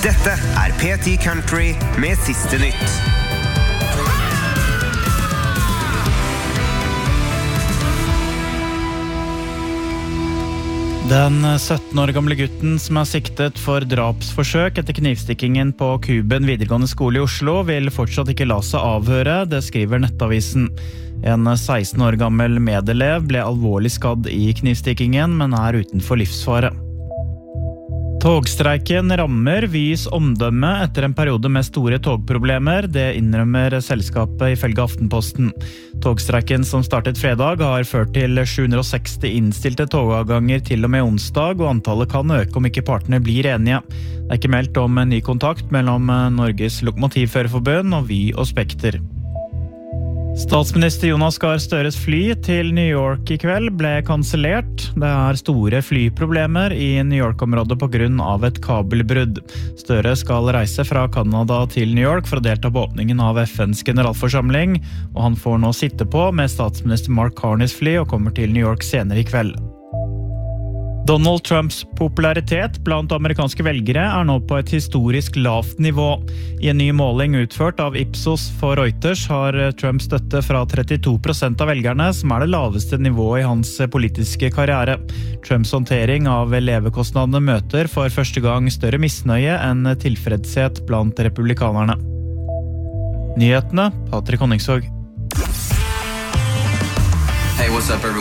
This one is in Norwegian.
Dette P10 Country med siste nytt. Den 17 år gamle gutten som siktet for drapsforsøk etter knivstikkingen på Kuben videregående skole i Oslo vil fortsatt ikke la seg avhøre, det skriver Nettavisen. En 16 år gammel medelev ble alvorlig skadd i knivstikkingen, men utenfor livsfare. Togstreiken rammer Vys omdømme etter en periode med store togproblemer, det innrømmer selskapet ifølge Aftenposten. Togstreiken som startet fredag har ført til 760 innstilte togavganger til og med onsdag, og antallet kan øke om ikke partene blir enige. Det ikke meldt om en ny kontakt mellom Norges Lokomotivførerforbund og Vy og Spekter. Statsminister Jonas Gahr Støres fly til New York i kveld ble kansellert. Det store flyproblemer i New York-området på grunn av et kabelbrudd. Støre skal reise fra Canada til New York for å delta på åpningen av FNs generalforsamling, og han får nå sitte på med statsminister Mark Carneys fly og kommer til New York senere i kveld. Donald Trumps popularitet blant amerikanske velgere nå på et historisk lavt nivå. I en ny måling utført av Ipsos for Reuters har Trump støtte fra 32% av velgerne, som det laveste nivået i hans politiske karriere. Trumps håndtering av levekostnadene møter for første gang større misnøye enn tilfredshet blant republikanerne. Nyhetene, Patrick Honningsvåg. Hey, what's up, everyone?